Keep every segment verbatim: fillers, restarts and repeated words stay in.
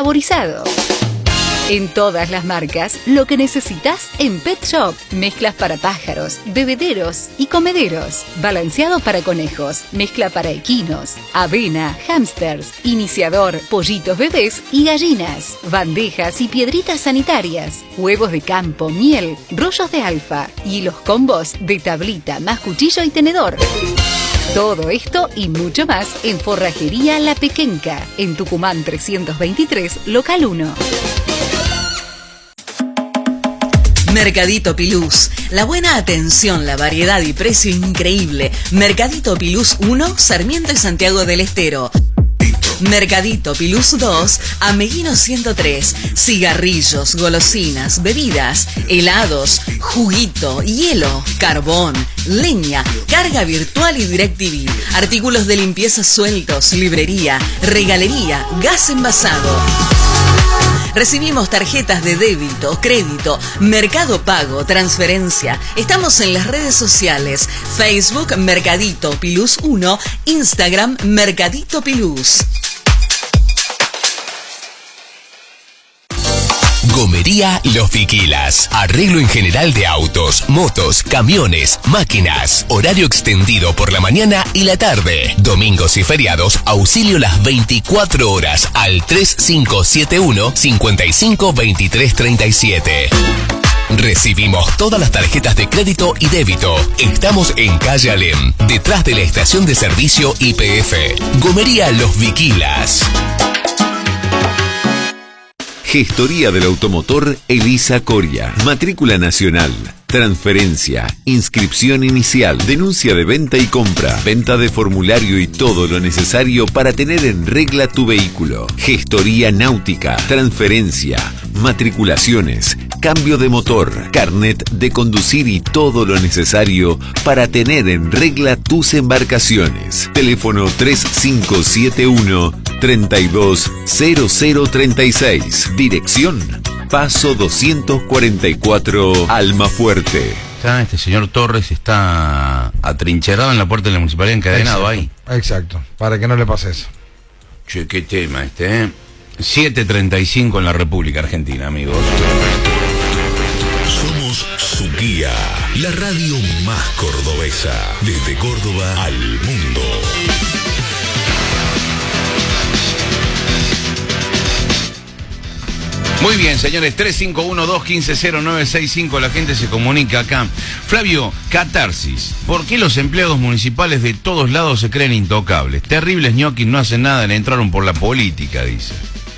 saborizado. En todas las marcas, lo que necesitas en Pet Shop. Mezclas para pájaros, bebederos y comederos. Balanceado para conejos, mezcla para equinos, avena, hámsters, iniciador, pollitos bebés y gallinas. Bandejas y piedritas sanitarias. Huevos de campo, miel, rollos de alfa. Y los combos de tablita más cuchillo y tenedor. Todo esto y mucho más en Forrajería La Pequenca, en Tucumán trescientos veintitrés, local uno. Mercadito Pilús. La buena atención, la variedad y precio increíble. Mercadito Pilús uno, Sarmiento y Santiago del Estero. Mercadito Pilús dos, Ameguino ciento tres. Cigarrillos, golosinas, bebidas, helados, juguito, hielo, carbón, leña, carga virtual y DirecTV. Artículos de limpieza sueltos, librería, regalería, gas envasado. Recibimos tarjetas de débito, crédito, Mercado Pago, transferencia. Estamos en las redes sociales. Facebook Mercadito Pilús uno, Instagram Mercadito Pilús. Gomería Los Viquilas. Arreglo en general de autos, motos, camiones, máquinas. Horario extendido por la mañana y la tarde. Domingos y feriados, auxilio las veinticuatro horas al tres cinco siete uno, cinco cinco dos tres tres siete. Recibimos todas las tarjetas de crédito y débito. Estamos en calle Alem, detrás de la estación de servicio Y P F. Gomería Los Viquilas. Gestoría del automotor Elisa Coria. Matrícula nacional. Transferencia, inscripción inicial, denuncia de venta y compra, venta de formulario y todo lo necesario para tener en regla tu vehículo. Gestoría náutica, transferencia, matriculaciones, cambio de motor, carnet de conducir y todo lo necesario para tener en regla tus embarcaciones. Teléfono tres cinco siete uno, tres dos cero cero tres seis. Dirección Paso doscientos cuarenta y cuatro, Almafuerte. Está, este señor Torres está atrincherado en la puerta de la municipalidad, encadenado Exacto. ahí. Exacto, para que no le pase eso. Che, qué tema este, ¿eh? siete treinta y cinco en la República Argentina, amigos. Somos su guía, la radio más cordobesa, desde Córdoba al mundo. Muy bien, señores, tres cinco uno dos uno cinco cero nueve seis cinco, la gente se comunica acá. Flavio, catarsis. ¿Por qué los empleados municipales de todos lados se creen intocables? Terribles ñoquis, no hacen nada, le entraron por la política, dice.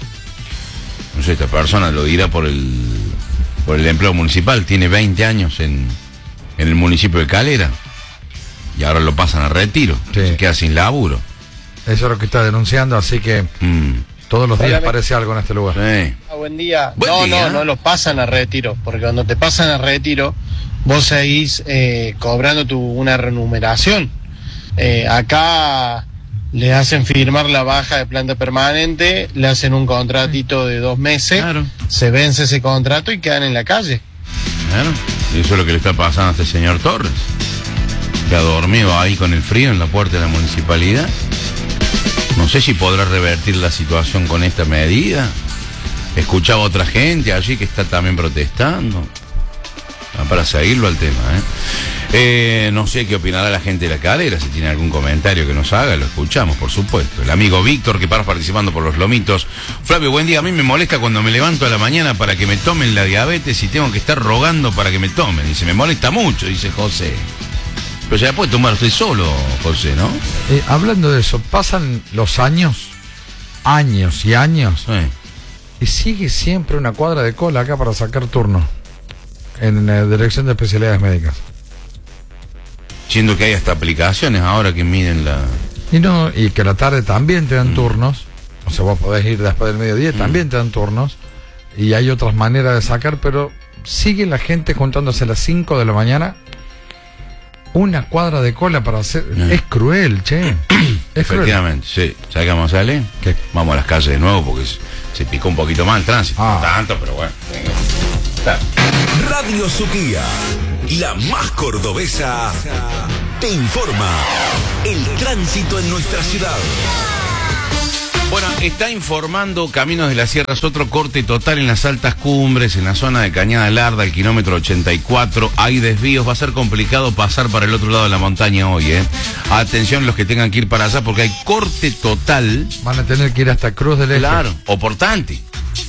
No sé, esta persona lo dirá por el por el empleo municipal, tiene veinte años en, en el municipio de Calera y ahora lo pasan a retiro, sí. Se queda sin laburo. Eso es lo que está denunciando, así que... Mm. Todos los días Hola, parece algo en este lugar. Sí. Ah, buen día. Buen no, día. no, no los pasan a retiro, porque cuando te pasan a retiro, vos seguís eh, cobrando tu, una remuneración. Eh, acá le hacen firmar la baja de planta permanente, le hacen un contratito de dos meses, claro. Se vence ese contrato y quedan en la calle. Claro, y eso es lo que le está pasando a este señor Torres, que ha dormido ahí con el frío en la puerta de la municipalidad. No sé si podrá revertir la situación con esta medida. Escuchaba a otra gente allí que está también protestando. Para seguirlo al tema, ¿eh? Eh, no sé qué opinará la gente de la Calera. Si tiene algún comentario que nos haga, lo escuchamos, por supuesto. El amigo Víctor, que para participando por los lomitos. Flavio, buen día. A mí me molesta cuando me levanto a la mañana para que me tomen la diabetes y tengo que estar rogando para que me tomen. Dice, me molesta mucho, dice José. Pero se la puede tomar usted solo, José, ¿no? Eh, hablando de eso, pasan los años, años y años, sí. Y sigue siempre una cuadra de cola acá para sacar turno en la Dirección de Especialidades Médicas. Siendo que hay hasta aplicaciones ahora que miden la... Y no, y que la tarde también te dan mm. turnos, o sea, vos podés ir después del mediodía, mm. también te dan turnos, y hay otras maneras de sacar, pero sigue la gente juntándose a las cinco de la mañana. Una cuadra de cola para hacer... No. Es cruel, che. Es Efectivamente, cruel. Sí. ¿Sabes qué vamos a salir? ¿Qué? Vamos a las calles de nuevo porque se picó un poquito más el tránsito. Ah. No tanto, pero bueno. Venga. Radio Suquía, la más cordobesa, te informa el tránsito en nuestra ciudad. Bueno, está informando Caminos de las Sierras, otro corte total en las altas cumbres, en la zona de Cañada Larda, el kilómetro ochenta y cuatro. Hay desvíos, va a ser complicado pasar para el otro lado de la montaña hoy, ¿eh? Atención los que tengan que ir para allá, porque hay corte total. Van a tener que ir hasta Cruz del Eje. Claro, o por Tanti.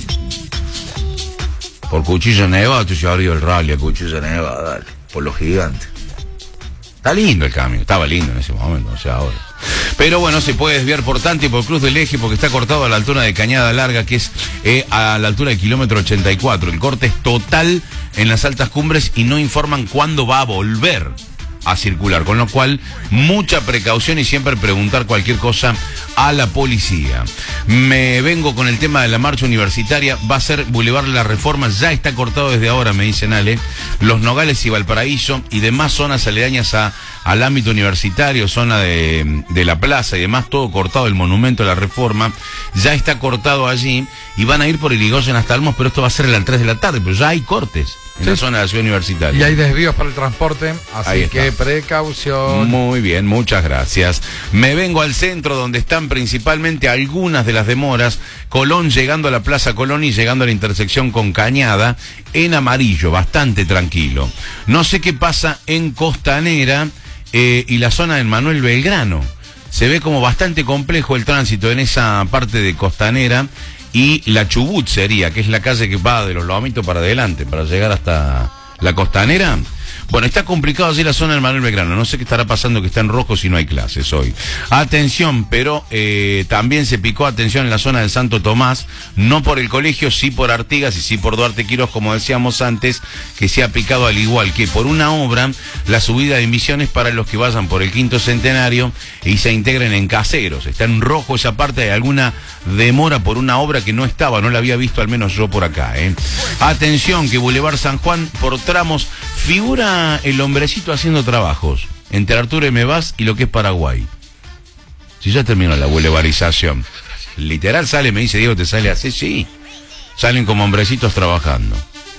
Por Cuchilla Nevada, tú se abrió el rally a Cuchilla Nevada, dale, por los gigantes. Está lindo el camino, estaba lindo en ese momento, o sea, ahora. Pero bueno, se puede desviar por Tanti y por Cruz del Eje porque está cortado a la altura de Cañada Larga, que es eh, a la altura del kilómetro ochenta y cuatro. El corte es total en las altas cumbres y no informan cuándo va a volver a circular, con lo cual mucha precaución y siempre preguntar cualquier cosa a la policía. Me vengo con el tema de la marcha universitaria, va a ser Boulevard La Reforma, ya está cortado desde ahora, me dicen Ale, Los Nogales y Valparaíso y demás zonas aledañas a, al ámbito universitario, zona de, de la plaza y demás, todo cortado, el monumento de la Reforma, ya está cortado allí y van a ir por Irigoyen hasta Almos, pero esto va a ser a las tres de la tarde, pero ya hay cortes en sí. La zona de la ciudad universitaria. Y hay desvíos para el transporte, así que precaución. Muy bien, muchas gracias. Me vengo al centro donde están principalmente algunas de las demoras. Colón llegando a la Plaza Colón y llegando a la intersección con Cañada, en amarillo, bastante tranquilo. No sé qué pasa en Costanera eh, y la zona del Manuel Belgrano. Se ve como bastante complejo el tránsito en esa parte de Costanera. Y la Chubut sería, que es la calle que va de los Lomitos para adelante, para llegar hasta la Costanera. Bueno, está complicado allí la zona del Manuel Belgrano. No sé qué estará pasando, que está en rojo si no hay clases hoy. Atención, pero eh, también se picó atención en la zona del Santo Tomás, no por el colegio, sí por Artigas y sí por Duarte Quirós, como decíamos antes, que se ha picado al igual que por una obra, la subida de emisiones para los que vayan por el quinto centenario y se integren en Caseros. Está en rojo esa parte, hay alguna demora por una obra que no estaba, no la había visto al menos yo por acá, ¿eh? Atención, que Boulevard San Juan por tramos figura el hombrecito haciendo trabajos entre Arturo M. Vaz y lo que es Paraguay. Si ya terminó la boulevarización, literal sale, me dice Diego, ¿te sale así? Sí, salen como hombrecitos trabajando.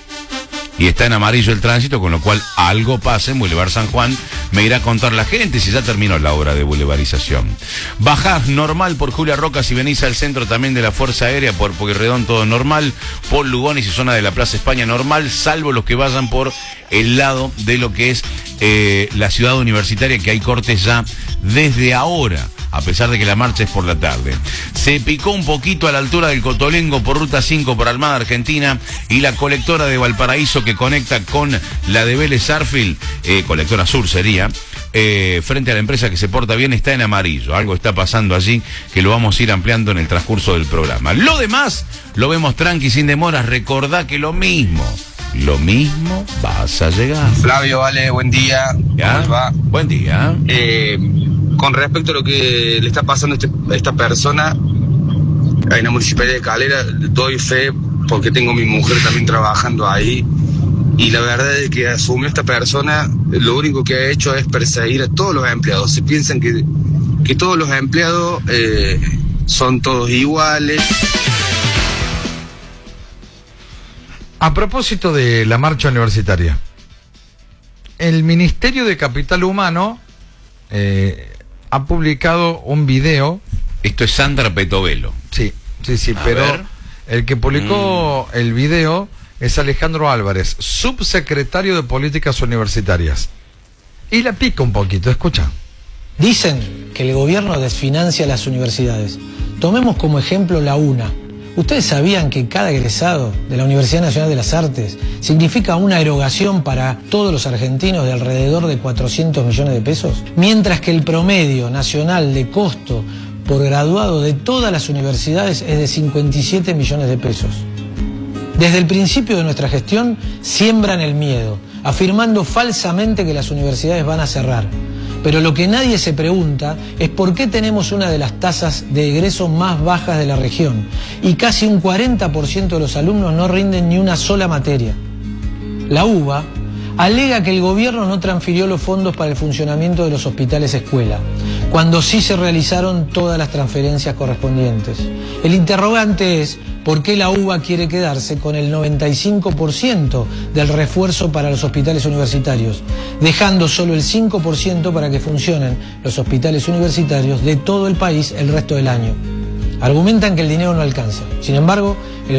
Y está en amarillo el tránsito, con lo cual algo pasa en Boulevard San Juan. Me irá a contar la gente si ya terminó la obra de boulevarización. Bajás normal por Julia Roca si venís al centro también de la Fuerza Aérea, por Pueyrredón todo normal, por Lugones y zona de la Plaza España normal, salvo los que vayan por el lado de lo que es eh, la ciudad universitaria, que hay cortes ya desde ahora, a pesar de que la marcha es por la tarde. Se picó un poquito a la altura del Cotolengo por Ruta cinco por Armada Argentina y la colectora de Valparaíso que conecta con la de Vélez Sarsfield, eh, colectora sur sería, eh, frente a la empresa que se porta bien, está en amarillo. Algo está pasando allí que lo vamos a ir ampliando en el transcurso del programa. Lo demás lo vemos tranqui, sin demoras. Recordá que lo mismo, lo mismo vas a llegar. Flavio, vale, buen día. ¿Ya? ¿Cómo va? Buen día. Eh, con respecto a lo que le está pasando a, este, a esta persona en la Municipalidad de Calera, doy fe porque tengo a mi mujer también trabajando ahí y la verdad es que asumió esta persona, lo único que ha hecho es perseguir a todos los empleados. Se piensan que, que todos los empleados eh, son todos iguales. A propósito de la marcha universitaria, el Ministerio de Capital Humano eh, ha publicado un video. Esto es Sandra Petovelo. Sí, sí, sí, A pero ver. el que publicó mm. el video es Alejandro Álvarez, subsecretario de Políticas Universitarias. Y la pica un poquito, escucha. Dicen que el gobierno desfinancia las universidades. Tomemos como ejemplo la UNA. ¿Ustedes sabían que cada egresado de la Universidad Nacional de las Artes significa una erogación para todos los argentinos de alrededor de cuatrocientos millones de pesos? Mientras que el promedio nacional de costo por graduado de todas las universidades es de cincuenta y siete millones de pesos. Desde el principio de nuestra gestión siembran el miedo, afirmando falsamente que las universidades van a cerrar. Pero lo que nadie se pregunta es por qué tenemos una de las tasas de egreso más bajas de la región y casi un cuarenta por ciento de los alumnos no rinden ni una sola materia. La UBA alega que el gobierno no transfirió los fondos para el funcionamiento de los hospitales escuela, cuando sí se realizaron todas las transferencias correspondientes. El interrogante es por qué la UBA quiere quedarse con el noventa y cinco por ciento del refuerzo para los hospitales universitarios, dejando solo el cinco por ciento para que funcionen los hospitales universitarios de todo el país el resto del año. Argumentan que el dinero no alcanza. Sin embargo,